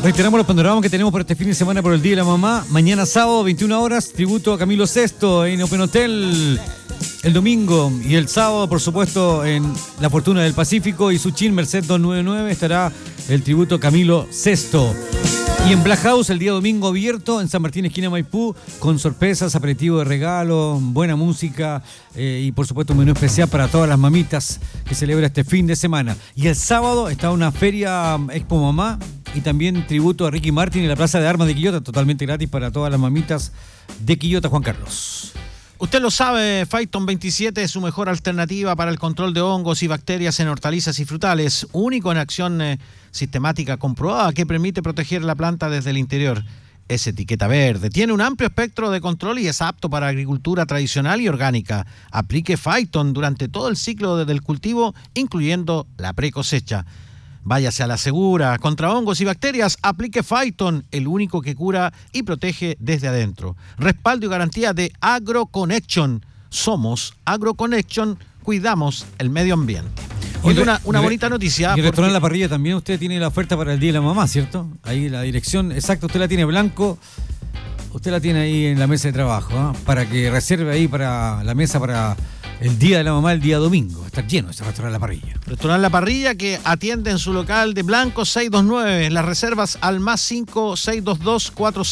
Reiteramos los panoramas que tenemos por este fin de semana por el Día de la Mamá. Mañana sábado, 21 horas, tributo a Camilo VI en Open Hotel. El domingo y el sábado, por supuesto, en La Fortuna del Pacífico y Suchin Merced 299 estará el tributo a Camilo VI. Y en Black House el día domingo abierto en San Martín, esquina Maipú, con sorpresas, aperitivo de regalo, buena música y por supuesto un menú especial para todas las mamitas que celebra este fin de semana. Y el sábado está una feria Expo Mamá y también tributo a Ricky Martin en la Plaza de Armas de Quillota, totalmente gratis para todas las mamitas de Quillota, Juan Carlos. Usted lo sabe, Phyton 27 es su mejor alternativa para el control de hongos y bacterias en hortalizas y frutales, único en acción sistemática comprobada que permite proteger la planta desde el interior. Es etiqueta verde, tiene un amplio espectro de control y es apto para agricultura tradicional y orgánica. Aplique Phyton durante todo el ciclo del cultivo, incluyendo la precosecha. Váyase a la segura, contra hongos y bacterias, aplique Phyton, el único que cura y protege desde adentro. Respaldo y garantía de AgroConnection. Somos AgroConnection, cuidamos el medio ambiente. Hoy una bonita noticia. Y el restaurante La Parrilla también usted tiene la oferta para el Día de la Mamá, ¿cierto? Ahí la dirección exacta, usted la tiene blanco, usted la tiene ahí en la mesa de trabajo, ¿eh? Para que reserve ahí para la mesa para el Día de la Mamá, el día domingo. Está lleno ese restaurante La Parrilla. Restaurante La Parrilla que atiende en su local de Blanco 629. Las reservas al +5 622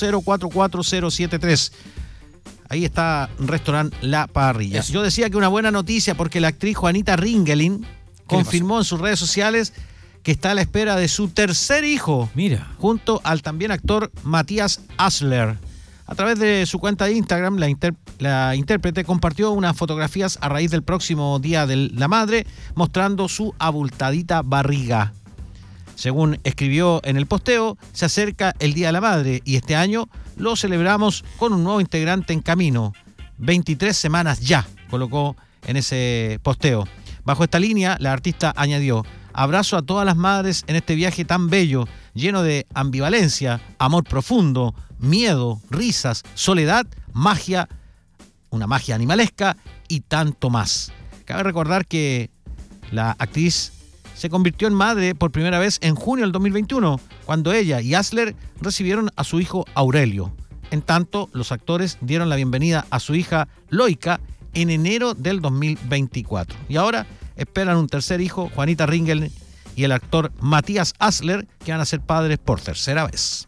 4044073. Ahí está Restaurante La Parrilla. Eso. Yo decía que una buena noticia porque la actriz Juanita Ringelin confirmó en sus redes sociales que está a la espera de su tercer hijo. Mira. Junto al también actor Matías Asler. A través de su cuenta de Instagram, la intérprete compartió unas fotografías a raíz del próximo Día de la Madre, mostrando su abultadita barriga. Según escribió en el posteo, se acerca el Día de la Madre y este año lo celebramos con un nuevo integrante en camino. 23 semanas ya, colocó en ese posteo. Bajo esta línea, la artista añadió: abrazo a todas las madres en este viaje tan bello, lleno de ambivalencia, amor profundo, miedo, risas, soledad, magia, una magia animalesca y tanto más. Cabe recordar que la actriz se convirtió en madre por primera vez en junio del 2021, cuando ella y Asler recibieron a su hijo Aurelio. En tanto, los actores dieron la bienvenida a su hija Loica en enero del 2024. Y ahora esperan un tercer hijo, Juanita Ringel y el actor Matías Asler, que van a ser padres por tercera vez.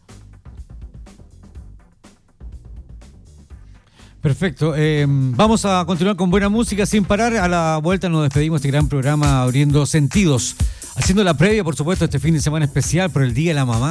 Perfecto. Vamos a continuar con buena música sin parar. A la vuelta nos despedimos de este gran programa Abriendo Sentidos. Haciendo la previa, por supuesto, este fin de semana especial por el Día de la Mamá.